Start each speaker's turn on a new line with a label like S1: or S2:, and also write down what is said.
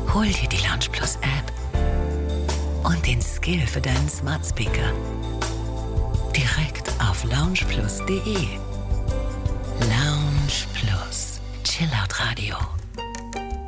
S1: Hol dir die Lounge Plus App und den Skill für deinen Smart Speaker. Direkt auf loungeplus.de. Lounge Plus. Chillout Radio.